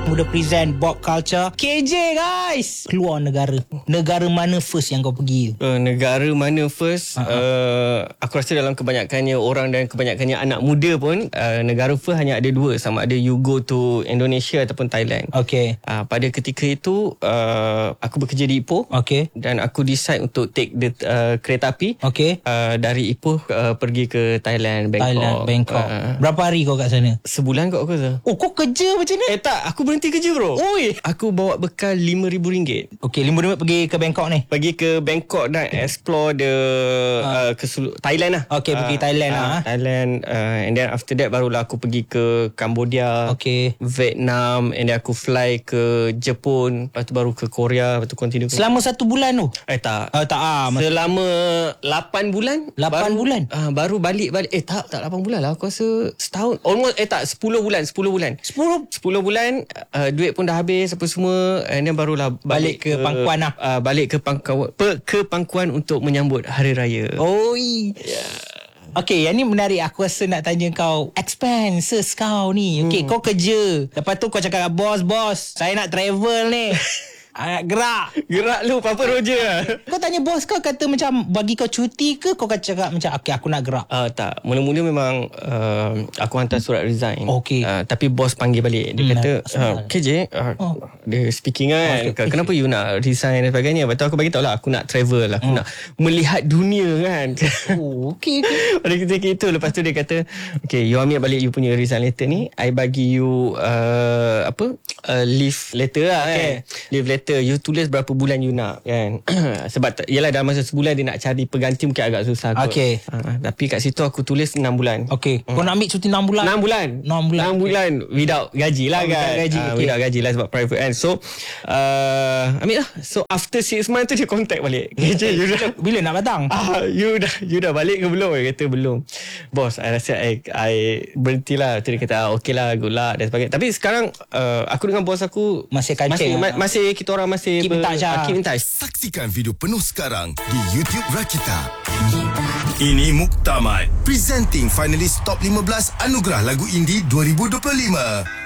Muda present Bob Culture. KJ guys, keluar negara. Negara mana first yang kau pergi? Negara mana first? Aku rasa dalam kebanyakannya orang dan kebanyakannya anak muda pun, negara first hanya ada dua. Sama ada you go to Indonesia ataupun Thailand. Okay. Pada ketika itu aku bekerja di Ipoh. Okay. Dan aku decide untuk take the kereta api. Okay. Dari Ipoh pergi ke Thailand, Bangkok. Berapa hari kau kat sana? Sebulan kot aku rasa. Oh, kau kerja macam ni? Tak, aku berhenti kerja bro. Oi. Aku bawa bekal RM5,000. Okay, RM5 pergi ke Bangkok ni? Pergi ke Bangkok dan explore ke Thailand lah. Okay, pergi Thailand lah. Thailand, and then after that barulah aku pergi ke Cambodia, Vietnam, and then aku fly ke Jepun, lepas tu baru ke Korea, lepas tu continue. Selama 1 bulan tu? Tak. Selama 8 bulan. 8 bulan? Baru balik. Tak 8 bulan lah. Aku rasa setahun. Almost 10 bulan. 10 bulan. Duit pun dah habis apa semua, and then barulah balik ke pangkuan lah. Balik ke pangkuan untuk menyambut hari raya. Oi. Okay, yang ni menarik. Aku rasa nak tanya kau expenses kau ni. Okay, kau kerja, lepas tu kau cakap bos, saya nak travel ni. Gerak lu apa Roger. Kau tanya bos kau, kata macam bagi kau cuti ke? Kau cakap macam okay, aku nak gerak? Tak, mula-mula memang aku hantar surat resign. Okay. Tapi bos panggil balik. Dia kata KJ, dia speaking kan, kenapa you nak resign dan sebagainya. Lepas tu aku bagi tahu lah, aku nak travel, aku nak melihat dunia kan. Okay. Pada ketika itu, lepas tu dia kata okay, you ambil balik you punya resign letter ni, I bagi you leave letter lah kan. Leave letter, you tulis berapa bulan you nak kan. Sebab yalah dalam masa sebulan dia nak cari pengganti mungkin agak susah kot. Okay. Tapi kat situ aku tulis 6 bulan. Okay. Kau nak ambil cuti 6 bulan? 6 bulan without gaji lah kan. Without gaji lah sebab private kan. So ambil lah. So after 6 months tu dia contact balik. Bila nak datang? You dah balik ke belum? Dia kata belum. Bos, I rasa I berhentilah. Dia kata okay lah, good luck dan sebagainya. Tapi sekarang aku dengan bos aku masih kancing. Masih kita orang masih keep in touch. Saksikan video penuh sekarang di YouTube Rakita. Ini Muktamad, presenting finalis top 15 Anugerah Lagu Indie 2025.